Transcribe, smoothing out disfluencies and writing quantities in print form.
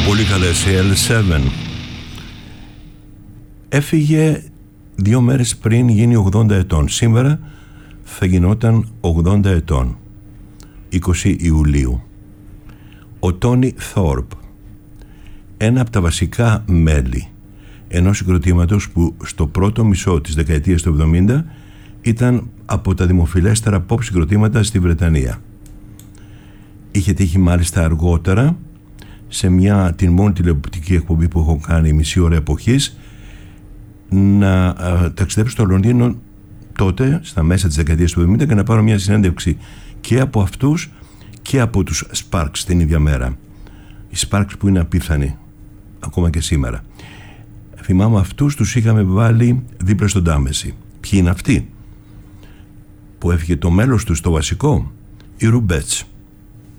Πολύ καλές οι L7. Έφυγε 2 μέρες πριν γίνει 80 ετών. Σήμερα θα γινόταν 80 ετών. 20 Ιουλίου. Ο Τόνι Θόρπ, ένα από τα βασικά μέλη ενός συγκροτήματος που στο πρώτο μισό της δεκαετίας του 70 ήταν από τα δημοφιλέστερα pop συγκροτήματα στη Βρετανία. Είχε τύχει μάλιστα αργότερα σε την μόνη τηλεοπτική εκπομπή που έχω κάνει, μισή ώρα εποχής, να ταξιδέψω στο Λονδίνο τότε στα μέσα της δεκαετίας του 70 και να πάρω μια συνέντευξη και από αυτούς και από τους Sparks την ίδια μέρα. Οι Sparks που είναι απίθανοι ακόμα και σήμερα. Θυμάμαι αυτούς τους είχαμε βάλει δίπλα στον Τάμεση. Ποιοι είναι αυτοί που έφυγε το μέλος τους στο βασικό? Οι Rubettes.